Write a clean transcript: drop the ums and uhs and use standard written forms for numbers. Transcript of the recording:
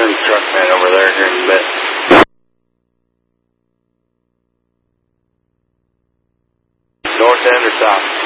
send a truck man over there here in a bit. North end or south?